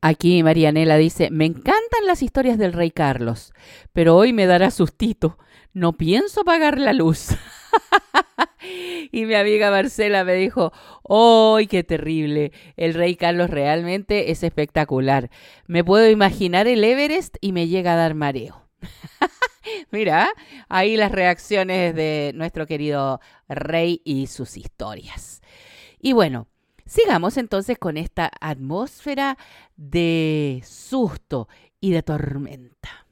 Aquí Marianela dice, me encantan las historias del rey Carlos, pero hoy me dará sustito. No pienso pagar la luz. Y mi amiga Marcela me dijo, ¡ay, qué terrible! El rey Carlos realmente es espectacular. Me puedo imaginar el Everest y me llega a dar mareo. Mira, ahí las reacciones de nuestro querido rey y sus historias. Y bueno, sigamos entonces con esta atmósfera de susto y de tormenta.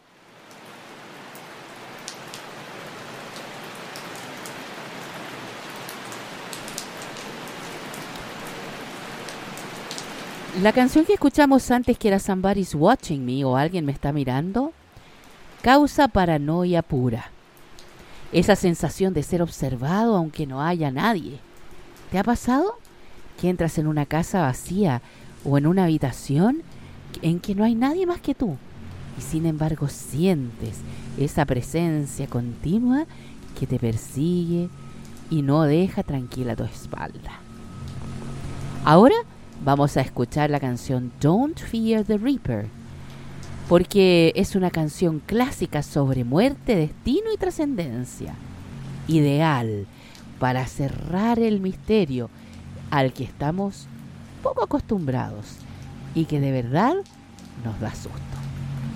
La canción que escuchamos antes, que era Somebody's Watching Me o Alguien me está mirando, causa paranoia pura. Esa sensación de ser observado aunque no haya nadie. ¿Te ha pasado que entras en una casa vacía o en una habitación en que no hay nadie más que tú y sin embargo sientes esa presencia continua que te persigue y no deja tranquila tu espalda? Ahora vamos a escuchar la canción Don't Fear the Reaper, porque es una canción clásica sobre muerte, destino y trascendencia, ideal para cerrar el misterio al que estamos poco acostumbrados y que de verdad nos da susto.